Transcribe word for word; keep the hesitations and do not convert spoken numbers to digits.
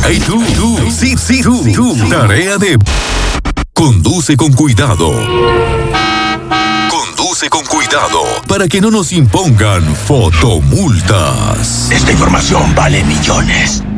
Hey tú, tú, sí, sí, tú, tú. Tarea de... Conduce con cuidado. Conduce con cuidado para que no nos impongan fotomultas. Esta información vale millones.